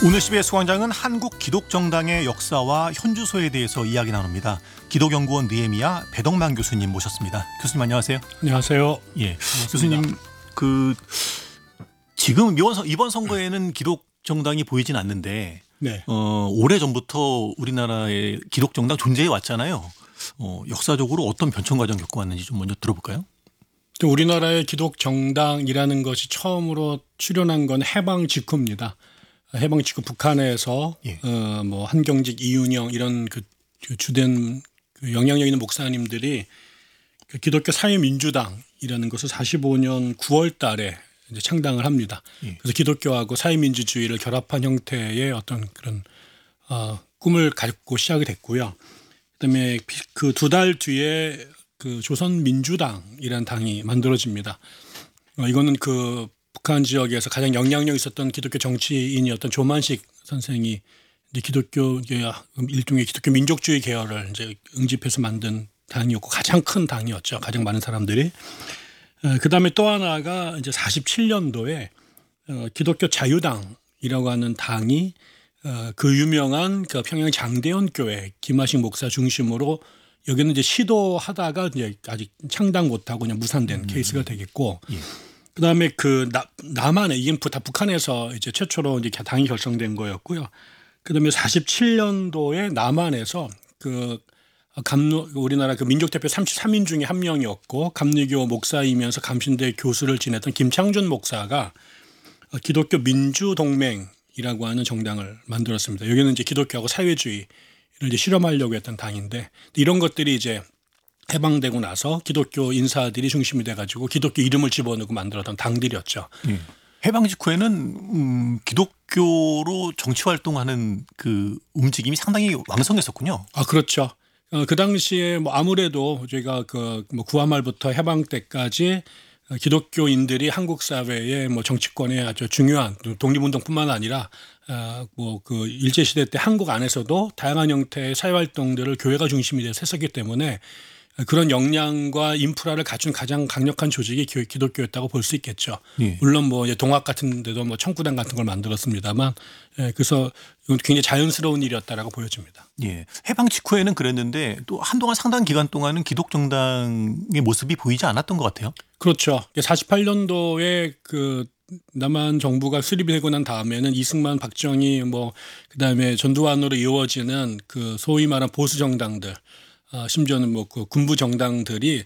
오늘 10의 수강장은 한국 기독정당의 역사와 현주소에 대해서 이야기 나눕니다. 기독연구원 느헤미야 배덕만 교수님 모셨습니다. 교수님 안녕하세요. 안녕하세요. 예, 교수님 지금 이번 선거에는 기독정당이 보이진 않는데 네. 오래 전부터 우리나라의 기독정당 존재해 왔잖아요. 역사적으로 어떤 변천 과정 겪어왔는지 좀 먼저 들어볼까요? 우리나라의 기독정당이라는 것이 처음으로 출현한 건 해방 직후입니다. 해방 직후 북한에서 예. 뭐 한경직, 이윤영 이런 그 주된 영향력 있는 목사님들이 그 기독교 사회민주당이라는 것을 45년 9월 달에 이제 창당을 합니다. 예. 그래서 기독교하고 사회민주주의를 결합한 형태의 어떤 그런 꿈을 갖고 시작이 됐고요. 그다음에 그 두 달 뒤에 그 조선민주당이라는 당이 만들어집니다. 이거는 그 북한 지역에서 가장 영향력 있었던 기독교 정치인이었던 조만식 선생이 이제 기독교 일종의 기독교 민족주의 계열을 이제 응집해서 만든 당이었고 가장 큰 당이었죠. 가장 많은 사람들이. 그다음에 또 하나가 이제 47년도에 기독교 자유당이라고 하는 당이 그 유명한 그 평양 장대현 교회 김하식 목사 중심으로 여기는 이제 시도하다가 이제 아직 창당 못하고 그냥 무산된 케이스가 되겠고. 예. 그다음에 그 남한에 이게 다 북한에서 이제 최초로 이제 당이 결성된 거였고요. 그다음에 47년도에 남한에서 그 우리나라 그 민족 대표 33인 중에 한 명이었고 감리교 목사이면서 감신대 교수를 지냈던 김창준 목사가 기독교 민주동맹이라고 하는 정당을 만들었습니다. 여기는 이제 기독교하고 사회주의를 이제 실험하려고 했던 당인데 이런 것들이 이제 해방되고 나서 기독교 인사들이 중심이 돼가지고 기독교 이름을 집어넣고 만들었던 당들이었죠. 예. 해방 직후에는 기독교로 정치 활동하는 그 움직임이 상당히 왕성했었군요. 아 그렇죠. 그 당시에 뭐 아무래도 저희가 그 뭐 구화 말부터 해방 때까지 기독교인들이 한국 사회의 뭐 정치권에 아주 중요한 독립운동뿐만 아니라 뭐 그 일제 시대 때 한국 안에서도 다양한 형태의 사회 활동들을 교회가 중심이 돼서 했었기 때문에 그런 역량과 인프라를 갖춘 가장 강력한 조직이 기독교였다고 볼 수 있겠죠. 예. 물론 뭐 동학 같은 데도 뭐 청구당 같은 걸 만들었습니다만 그래서 이건 굉장히 자연스러운 일이었다라고 보여집니다. 예. 해방 직후에는 그랬는데 또 한동안 상당 기간 동안은 기독정당의 모습이 보이지 않았던 것 같아요. 그렇죠. 48년도에 그 남한 정부가 수립이 되고 난 다음에는 이승만, 박정희 뭐 그다음에 전두환으로 이루어지는 그 소위 말한 보수 정당들 심지어는 뭐 그 군부 정당들이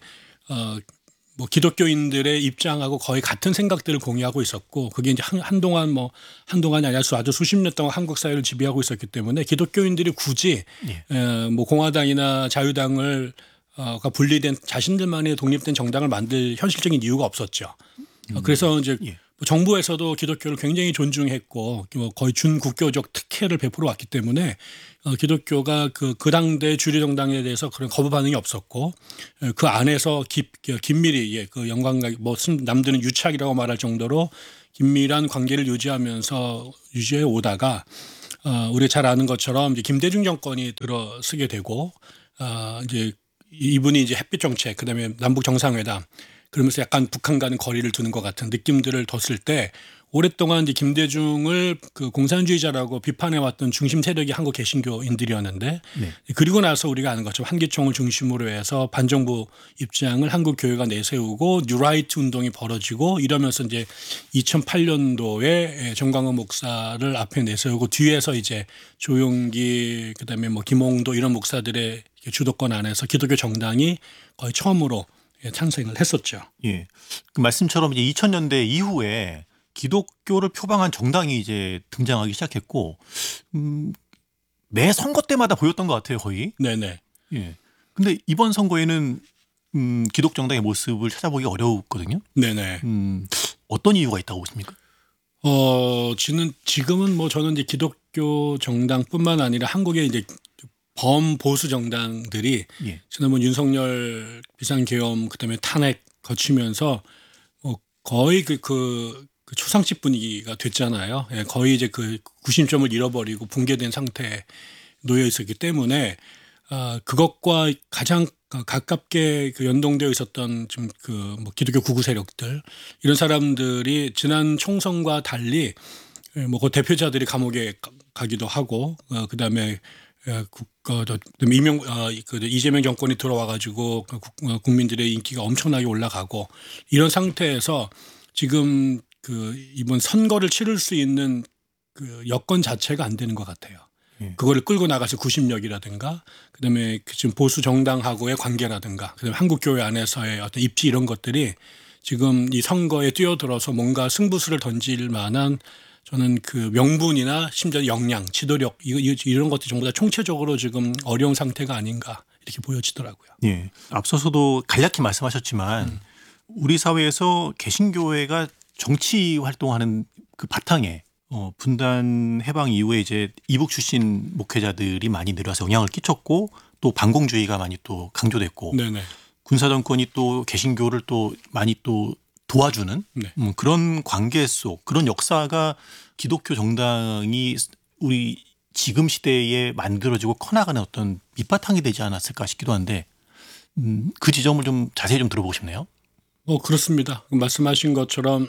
뭐 기독교인들의 입장하고 거의 같은 생각들을 공유하고 있었고 그게 이제 한동안이 아니라 아주 수십 년 동안 한국 사회를 지배하고 있었기 때문에 기독교인들이 굳이 뭐 공화당이나 자유당을 분리된 자신들만의 독립된 정당을 만들 현실적인 이유가 없었죠. 그래서 이제 정부에서도 기독교를 굉장히 존중했고 거의 준국교적 특혜를 베풀어 왔기 때문에 기독교가 그 당대 주류 정당에 대해서 그런 거부 반응이 없었고 그 안에서 긴밀히 그 영광과 뭐 남들은 유착이라고 말할 정도로 긴밀한 관계를 유지해 오다가 우리 잘 아는 것처럼 이제 김대중 정권이 들어서게 되고 이제 이분이 이제 햇빛 정책 그다음에 남북 정상회담 그러면서 약간 북한과는 거리를 두는 것 같은 느낌들을 뒀을 때 오랫동안 이제 김대중을 그 공산주의자라고 비판해왔던 중심 세력이 한국 개신교인들이었는데 그리고 나서 우리가 아는 것처럼 한기총을 중심으로 해서 반정부 입장을 한국 교회가 내세우고 뉴라이트 운동이 벌어지고 이러면서 이제 2008년도에 정광훈 목사를 앞에 내세우고 뒤에서 이제 조용기 그다음에 뭐 김홍도 이런 목사들의 주도권 안에서 기독교 정당이 거의 처음으로 탄생을 했었죠. 예. 그 말씀처럼 이제 2000년대 이후에 기독교를 표방한 정당이 이제 등장하기 시작했고, 매 선거 때마다 보였던 것 같아요, 거의. 네네. 예. 근데 이번 선거에는 기독 정당의 모습을 찾아보기 어려웠거든요. 네네. 어떤 이유가 있다고 보십니까? 지금은 뭐 저는 이제 기독교 정당뿐만 아니라 한국의 이제 범보수 정당들이 지난번 윤석열 비상계엄 그다음에 탄핵 거치면서 거의 그 초상집 분위기가 됐잖아요. 거의 이제 그 구심점을 잃어버리고 붕괴된 상태에 놓여 있었기 때문에 그것과 가장 가깝게 그 연동되어 있었던 좀 그 뭐 기독교 구구 세력들 이런 사람들이 지난 총선과 달리 뭐 그 대표자들이 감옥에 가기도 하고 그다음에 그다음에 이재명 정권이 들어와 가지고 국민들의 인기가 엄청나게 올라가고 이런 상태에서 지금 그 이번 선거를 치를 수 있는 그 여건 자체가 안 되는 것 같아요. 그거를 끌고 나가서 구심력이라든가 그다음에 지금 보수 정당하고의 관계라든가 그다음에 한국 교회 안에서의 어떤 입지 이런 것들이 지금 이 선거에 뛰어들어서 뭔가 승부수를 던질 만한 저는 그 명분이나 심지어 역량, 지도력 이런 것들이 전부 다 총체적으로 지금 어려운 상태가 아닌가 이렇게 보여지더라고요. 예. 앞서서도 간략히 말씀하셨지만 우리 사회에서 개신교회가 정치 활동하는 그 바탕에 분단 해방 이후에 이제 이북 출신 목회자들이 많이 늘어서 영향을 끼쳤고 또 반공주의가 많이 또 강조됐고 네네. 군사 정권이 또 개신교를 또 많이 또 도와주는 네. 그런 관계 속 그런 역사가 기독교 정당이 우리 지금 시대에 만들어지고 커나가는 어떤 밑바탕이 되지 않았을까 싶기도 한데 그 지점을 좀 자세히 좀 들어보고 싶네요. 그렇습니다. 말씀하신 것처럼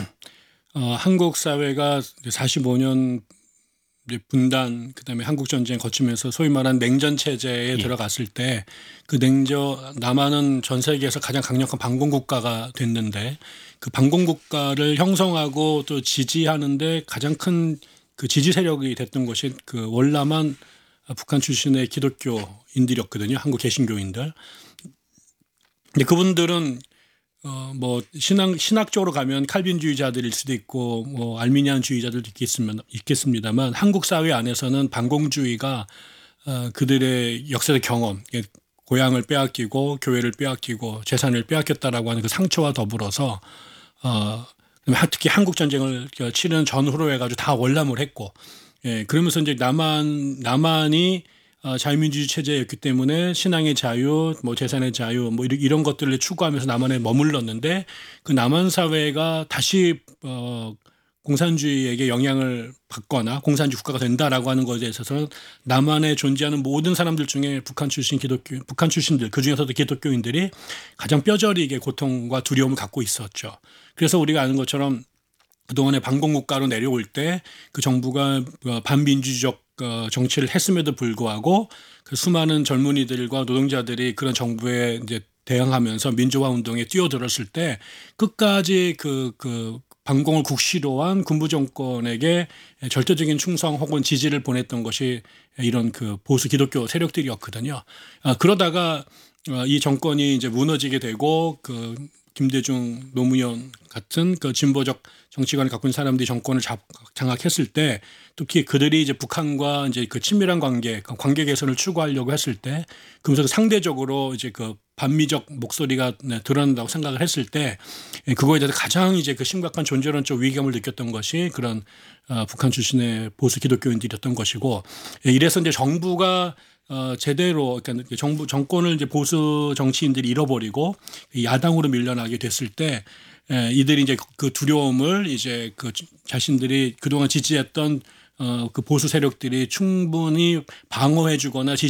한국 사회가 45년 분단 그다음에 한국 전쟁 거치면서 소위 말하는 냉전 체제에 들어갔을 때 그 남한은 전 세계에서 가장 강력한 반공 국가가 됐는데 그 반공 국가를 형성하고 또 지지하는데 가장 큰 그 지지 세력이 됐던 것이 그 월남한 북한 출신의 기독교인들이었거든요. 한국 개신교인들. 근데 그분들은 뭐 신학적으로 가면 칼빈주의자들일 수도 있고 뭐 알미니안주의자들도 있겠습니다만 한국 사회 안에서는 반공주의가 그들의 역사적 경험, 고향을 빼앗기고 교회를 빼앗기고 재산을 빼앗겼다라고 하는 그 상처와 더불어서 특히 한국 전쟁을 치르는 전후로 해가지고 다 월남을 했고, 그러면서 이제 남한이 자유민주주의 체제였기 때문에 신앙의 자유, 뭐 재산의 자유, 뭐 이런 것들을 추구하면서 남한에 머물렀는데 그 남한 사회가 다시 공산주의에게 영향을 받거나 공산주의 국가가 된다라고 하는 것에 있어서는 남한에 존재하는 모든 사람들 중에 북한 출신들 그 중에서도 기독교인들이 가장 뼈저리게 고통과 두려움을 갖고 있었죠. 그래서 우리가 아는 것처럼 그동안에 반공국가로 내려올 때 그 정부가 반민주적 정치를 했음에도 불구하고 그 수많은 젊은이들과 노동자들이 그런 정부에 이제 대항하면서 민주화 운동에 뛰어들었을 때 끝까지 그 반공을 국시로한 군부 정권에게 절대적인 충성 혹은 지지를 보냈던 것이 이런 그 보수 기독교 세력들이었거든요. 그러다가 이 정권이 이제 무너지게 되고 그 김대중, 노무현 같은 그 진보적 정치관을 갖고 있는 사람들이 정권을 장악했을 때 특히 그들이 이제 북한과 이제 그 친밀한 관계 개선을 추구하려고 했을 때 그러면서 상대적으로 이제 그 반미적 목소리가 드러난다고 생각을 했을 때 그거에 대해서 가장 이제 그 심각한 존재론적 위기감을 느꼈던 것이 그런 북한 출신의 보수 기독교인들이었던 것이고 이래서 이제 정부가 제대로 그러니까 정권을 이제 보수 정치인들이 잃어버리고 야당으로 밀려나게 됐을 때 이들이 이제 그 두려움을 이제 그 자신들이 그동안 지지했던 그 보수 세력들이 충분히 방어해주거나